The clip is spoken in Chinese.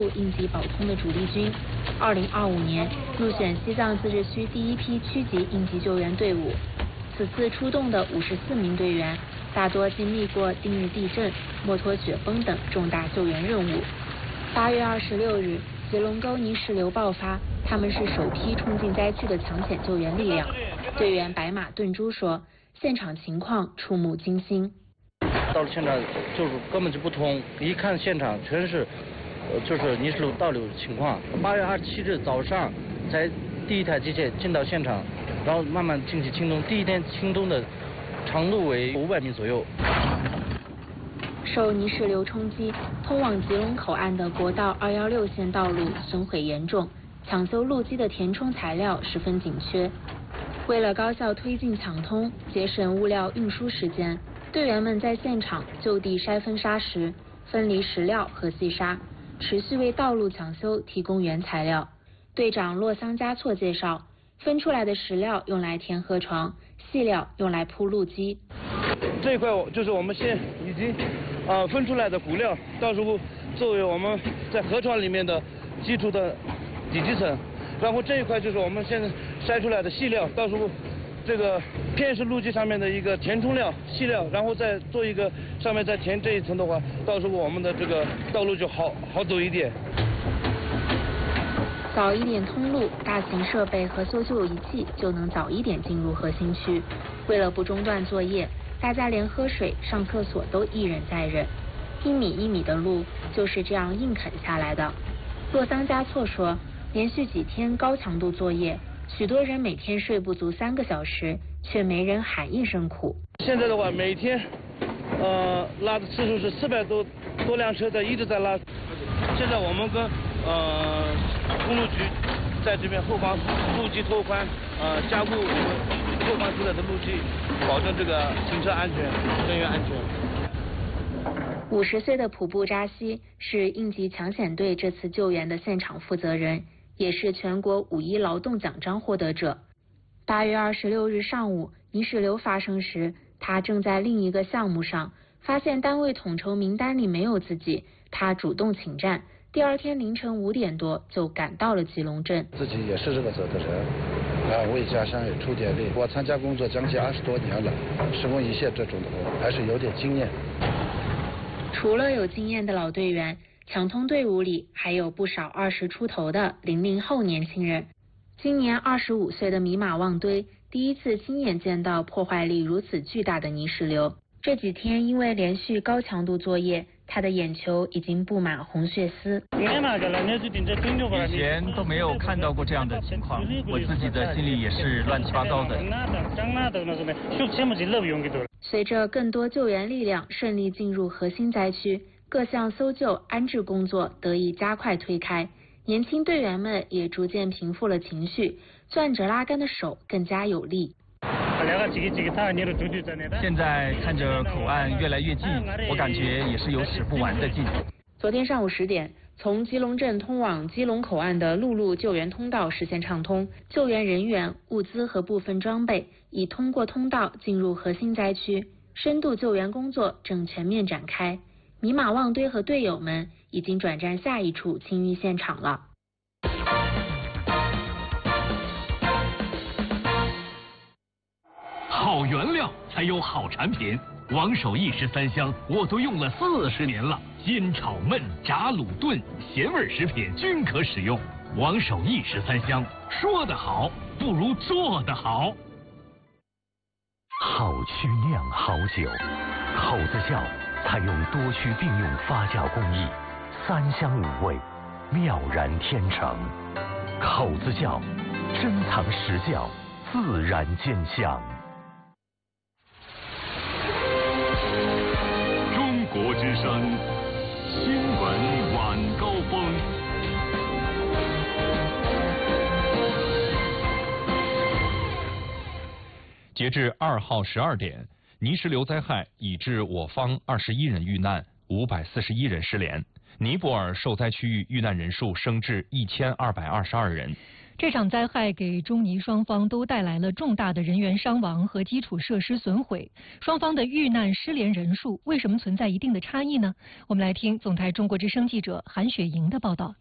应急保通的主力军。2025年入选西藏自治区第一批区级应急救援队伍。此次出动的54名队员，大多经历过定日地震、墨脱雪崩等重大救援任务。8月26日，吉隆沟泥石流爆发，他们是首批冲进灾区的抢险救援力量。队员白马顿珠说，现场情况触目惊心。 到了现场就是根本就不通，一看现场全是就是泥石流倒流的情况。8月27日早上才第一台机械进到现场，然后慢慢进行清东。第一天清东的长度为500米左右。 受泥石流冲击，通往吉隆口岸的国道216线道路损毁严重，抢修路基的填充材料十分紧缺。为了高效推进抢通，节省物料运输时间，队员们在现场就地筛分砂石，分离石料和细沙，持续为道路抢修提供原材料。队长洛桑加措介绍，分出来的石料用来填河床，细料用来铺路基。 这一块就是我们现已经分出来的骨料，到时候作为我们在河床里面的基础的底基层。然后这一块就是我们现在筛出来的细料，到时候这个片石路基上面的一个填充料、细料，然后再做一个上面再填这一层的话，到时候我们的这个道路就好走一点。 早一点通路，大型设备和搜救仪器就能早一点进入核心区。为了不中断作业，大家连喝水、上厕所都一忍再忍。1米1米的路就是这样硬啃下来的。洛桑加措说，连续几天高强度作业，许多人每天睡不足3个小时，却没人喊一声苦。 现在的话，每天拉的次数是400多辆车一直在拉。现在我们跟公路局在这边后方路基拓宽，加固拓宽出来的路基，保证这个行车安全、人员安全。 50岁的普布扎西是应急抢险队这次救援的现场负责人，也是全国5·1劳动奖章获得者。8月26日上午，泥石流发生时，他正在另一个项目上，发现单位统筹名单里没有自己，他主动请战。第二天凌晨5点多就赶到了吉隆镇。 自己也是这个责任，为家乡也出点力。我参加工作将近20多年了，施工一线这种的还是有点经验。 除了有经验的老队员，抢通队伍里还有不少20出头的00后年轻人。今年25岁的米马旺堆第一次亲眼见到破坏力如此巨大的泥石流。这几天因为连续高强度作业，他的眼球已经布满红血丝。 以前都没有看到过这样的情况，我自己的心里也是乱七八糟的。 随着更多救援力量顺利进入核心灾区，各项搜救安置工作得以加快推开，年轻队员们也逐渐平复了情绪，攥着拉杆的手更加有力。 现在看着口岸越来越近，我感觉也是有使不完的劲。 昨天上午10点，从吉隆镇通往基隆口岸的陆路救援通道实现畅通，救援人员、物资和部分装备已通过通道进入核心灾区，深度救援工作正全面展开。米马旺堆和队友们已经转战下一处清淤现场了。 好原料才有好产品，王守义13香我都用了40年了，煎炒焖炸卤炖咸味食品均可使用。王守义13香，说得好不如做得好。 好曲酿好酒，口子窖采用多区并用发酵工艺，3香5味，妙然天成。口子窖珍藏实窖，自然见香。 中国之声新闻晚高峰。 截至2号12点，泥石流灾害已致我方21人遇难，541人失联。尼泊尔受灾区域遇难人数升至1222人。 这场灾害给中尼双方都带来了重大的人员伤亡和基础设施损毁。双方的遇难失联人数为什么存在一定的差异呢？我们来听总台中国之声记者韩雪莹的报道。